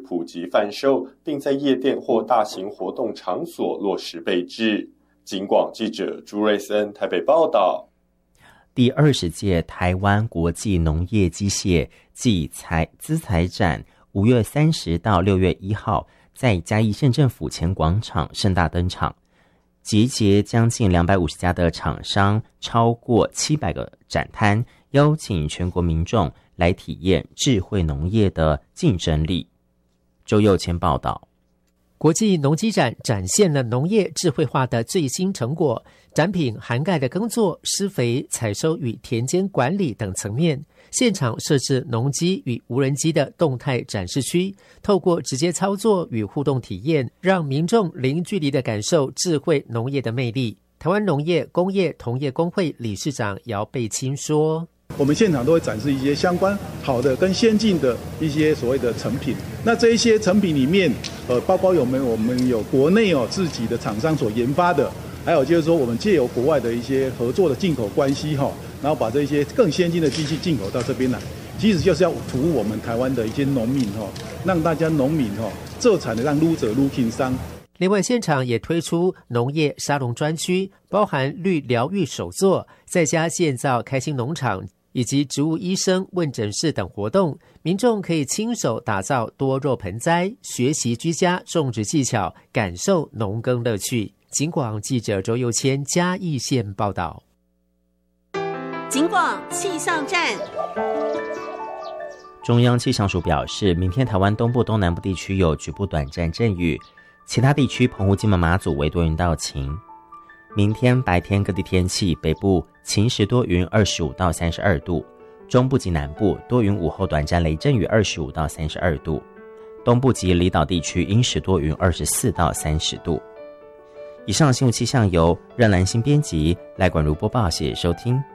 普及贩售，并在夜店或大型活动场所落实备制。警广记者朱瑞森台北报道。 第20届台湾国际农业机械暨资材展5月30到6月1号在嘉义县政府前广场盛大登场，集结将近250家的厂商，超过700个展摊，邀请全国民众来体验智慧农业的竞争力。周佑谦报道。 国际农机展展现了农业智慧化的最新成果，展品涵盖的耕作、施肥、采收与田间管理等层面。现场设置农机与无人机的动态展示区，透过直接操作与互动体验，让民众零距离地感受智慧农业的魅力。台湾农业工业同业工会理事长姚贝清说， 我们现场都会展示一些相关好的跟先进的一些所谓的成品。那这一些成品里面，包括我们有国内自己的厂商所研发的，还有就是说我们借由国外的一些合作的进口关系然后把这些更先进的机器进口到这边来，其实就是要服务我们台湾的一些农民让大家农民做产的让愈做愈轻松。 另外，现场也推出农业沙龙专区，包含绿疗愈手作、在家建造开心农场以及植物医生问诊室等活动，民众可以亲手打造多肉盆栽，学习居家种植技巧，感受农耕乐趣。警广记者周佑谦嘉义县报道。 警广气象站。 中央气象署表示，明天台湾东部、东南部地区有局部短暂阵雨，其他地区澎湖、金门、马祖为多云到晴。明天白天各地天气，北部晴时多云25到32度，中部及南部多云，午后短暂雷阵雨25到32度，东部及离岛地区阴时多云24到30度。以上新闻气象由任兰心编辑，赖管如播报，谢谢收听。